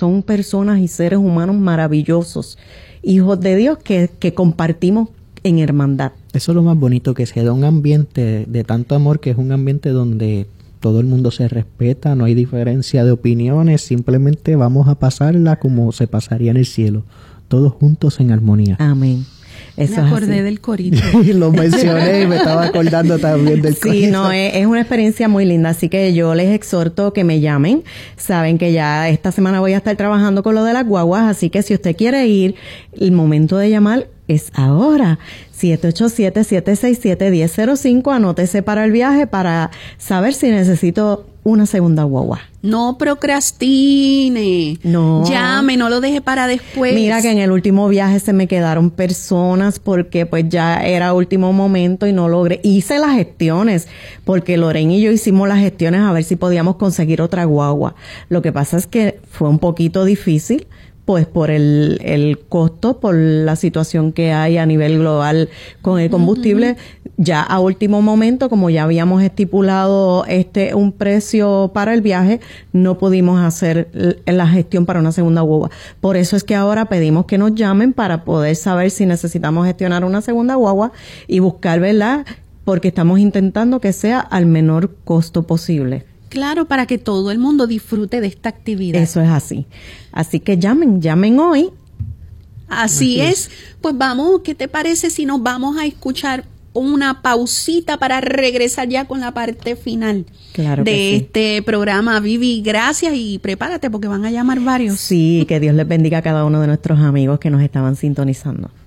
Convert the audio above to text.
son personas y seres humanos maravillosos, hijos de Dios que compartimos en hermandad. Eso es lo más bonito, que se da un ambiente de tanto amor, que es un ambiente donde todo el mundo se respeta, no hay diferencia de opiniones, simplemente vamos a pasarla como se pasaría en el cielo, todos juntos en armonía. Amén. Eso me acordé del corito. Y lo mencioné y me estaba acordando también del corito. Sí, no, es una experiencia muy linda, así que yo les exhorto que me llamen. Saben que ya esta semana voy a estar trabajando con lo de las guaguas, así que si usted quiere ir, el momento de llamar es ahora. 787-767-1005, anótese para el viaje para saber si necesito una segunda guagua. No procrastine. No. Llame, no lo deje para después. Mira que en el último viaje se me quedaron personas porque pues ya era último momento y no logré. Hice las gestiones porque Lorena y yo hicimos las gestiones a ver si podíamos conseguir otra guagua. Lo que pasa es que fue un poquito difícil, pues por el costo, por la situación que hay a nivel global con el combustible. Ya a último momento, como ya habíamos estipulado un precio para el viaje, no pudimos hacer la gestión para una segunda guagua. Por eso es que ahora pedimos que nos llamen para poder saber si necesitamos gestionar una segunda guagua y buscar, ¿verdad? Porque estamos intentando que sea al menor costo posible. Claro, para que todo el mundo disfrute de esta actividad. Eso es así. Así que llamen hoy. Así es. Pues vamos, ¿qué te parece si nos vamos a escuchar una pausita para regresar ya con la parte final de este programa? Vivi, gracias, y prepárate porque van a llamar varios. Sí, que Dios les bendiga a cada uno de nuestros amigos que nos estaban sintonizando.